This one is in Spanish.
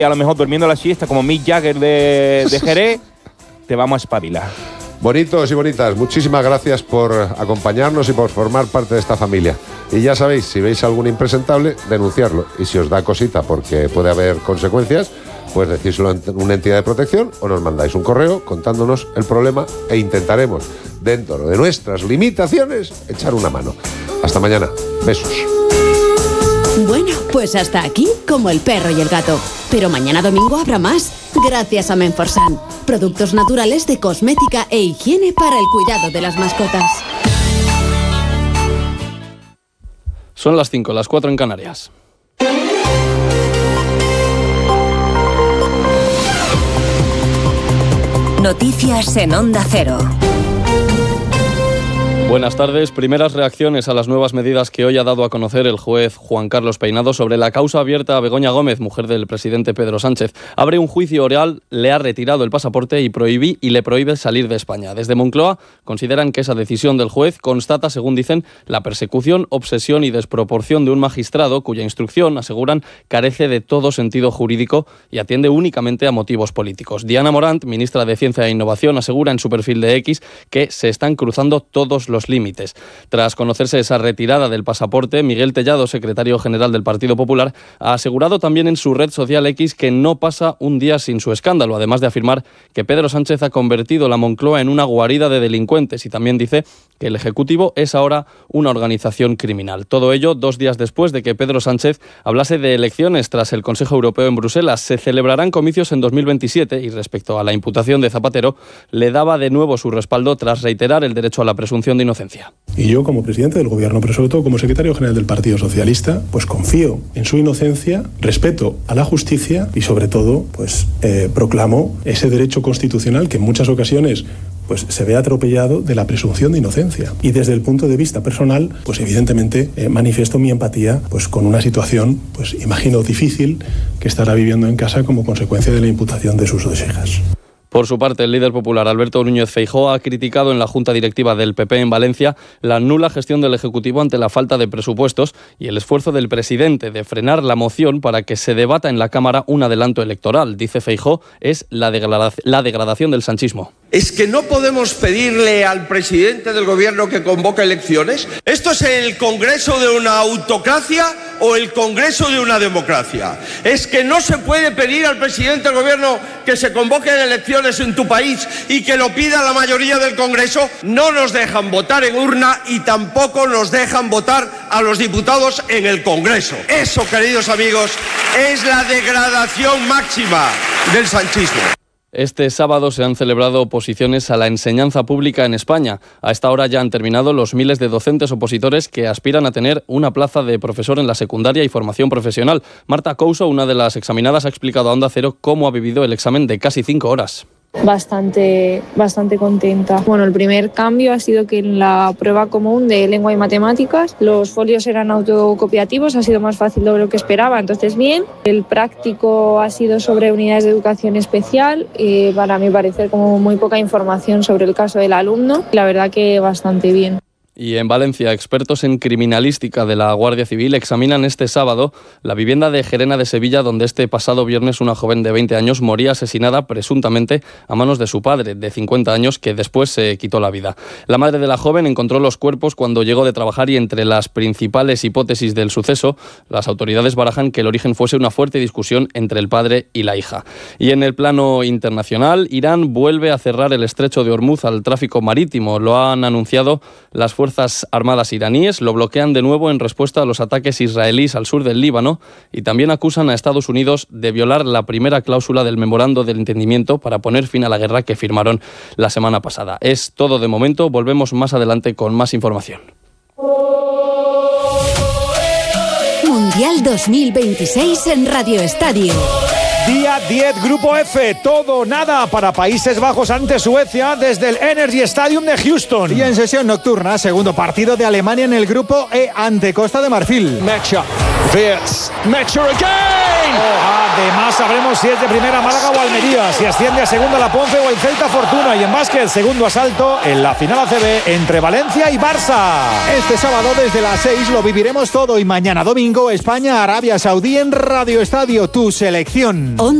a lo mejor durmiendo la siesta como Mick Jagger de Jerez, te vamos a espabilar. Bonitos y bonitas, muchísimas gracias por acompañarnos y por formar parte de esta familia. Y ya sabéis, si veis algún impresentable, denunciarlo. Y si os da cosita porque puede haber consecuencias, pues decírselo a una entidad de protección o nos mandáis un correo contándonos el problema e intentaremos, dentro de nuestras limitaciones, echar una mano. Hasta mañana. Besos. Bueno, pues hasta aquí Como el perro y el gato. Pero mañana domingo habrá más, gracias a Menforsan. Productos naturales de cosmética e higiene para el cuidado de las mascotas. Son las 5, las 4 en Canarias. Noticias en Onda Cero. Buenas tardes. Primeras reacciones a las nuevas medidas que hoy ha dado a conocer el juez Juan Carlos Peinado sobre la causa abierta a Begoña Gómez, mujer del presidente Pedro Sánchez. Abre un juicio oral, le ha retirado el pasaporte y le prohíbe salir de España. Desde Moncloa consideran que esa decisión del juez constata, según dicen, la persecución, obsesión y desproporción de un magistrado cuya instrucción, aseguran, carece de todo sentido jurídico y atiende únicamente a motivos políticos. Diana Morant, ministra de Ciencia e Innovación, asegura en su perfil de X que se están cruzando todos los límites. Tras conocerse esa retirada del pasaporte, Miguel Tellado, secretario general del Partido Popular, ha asegurado también en su red social X que no pasa un día sin su escándalo, además de afirmar que Pedro Sánchez ha convertido la Moncloa en una guarida de delincuentes y también dice que el Ejecutivo es ahora una organización criminal. Todo ello 2 días después de que Pedro Sánchez hablase de elecciones tras el Consejo Europeo en Bruselas. Se celebrarán comicios en 2027 y respecto a la imputación de Zapatero, le daba de nuevo su respaldo tras reiterar el derecho a la presunción de inocencia. Y yo, como presidente del Gobierno, pero sobre todo como secretario general del Partido Socialista, pues confío en su inocencia, respeto a la justicia y sobre todo, pues proclamo ese derecho constitucional que en muchas ocasiones pues se ve atropellado de la presunción de inocencia. Y desde el punto de vista personal, pues evidentemente manifiesto mi empatía pues con una situación, pues imagino difícil, que estará viviendo en casa como consecuencia de la imputación de sus 2 hijas. Por su parte, el líder popular Alberto Núñez Feijóo ha criticado en la Junta Directiva del PP en Valencia la nula gestión del Ejecutivo ante la falta de presupuestos y el esfuerzo del presidente de frenar la moción para que se debata en la Cámara un adelanto electoral. Dice Feijóo, es la degradación del sanchismo. ¿Es que no podemos pedirle al presidente del gobierno que convoque elecciones? ¿Esto es el Congreso de una autocracia o el Congreso de una democracia? ¿Es que no se puede pedir al presidente del gobierno que se convoquen elecciones en tu país y que lo pida la mayoría del Congreso? No nos dejan votar en urna y tampoco nos dejan votar a los diputados en el Congreso. Eso, queridos amigos, es la degradación máxima del sanchismo. Este sábado se han celebrado oposiciones a la enseñanza pública en España. A esta hora ya han terminado los miles de docentes opositores que aspiran a tener una plaza de profesor en la secundaria y formación profesional. Marta Couso, una de las examinadas, ha explicado a Onda Cero cómo ha vivido el examen de casi 5 horas. Bastante contenta. Bueno, el primer cambio ha sido que en la prueba común de lengua y matemáticas los folios eran autocopiativos, ha sido más fácil de lo que esperaba, entonces bien. El práctico ha sido sobre unidades de educación especial y para mi parecer como muy poca información sobre el caso del alumno. La verdad que bastante bien. Y en Valencia, expertos en criminalística de la Guardia Civil examinan este sábado la vivienda de Gerena de Sevilla, donde este pasado viernes una joven de 20 años moría asesinada presuntamente a manos de su padre, de 50 años, que después se quitó la vida. La madre de la joven encontró los cuerpos cuando llegó de trabajar y entre las principales hipótesis del suceso, las autoridades barajan que el origen fuese una fuerte discusión entre el padre y la hija. Y en el plano internacional, Irán vuelve a cerrar el estrecho de Hormuz al tráfico marítimo. Lo han anunciado las Fuerzas Armadas iraníes, lo bloquean de nuevo en respuesta a los ataques israelíes al sur del Líbano y también acusan a Estados Unidos de violar la primera cláusula del memorando del entendimiento para poner fin a la guerra que firmaron la semana pasada. Es todo de momento, volvemos más adelante con más información. Mundial 2026 en Radio Estadio. Día 10, Grupo F, todo o nada para Países Bajos ante Suecia desde el Energy Stadium de Houston. Y en sesión nocturna, segundo partido de Alemania en el Grupo E ante Costa de Marfil. Matchup. Wirtz, Mecha again. Además sabremos si es de primera Málaga o Almería, si asciende a segunda la Ponce o el Celta Fortuna. Y en básquet, segundo asalto en la final ACB entre Valencia y Barça. Este sábado desde las 6 lo viviremos todo y mañana domingo España-Arabia Saudí en Radio Estadio, tu selección.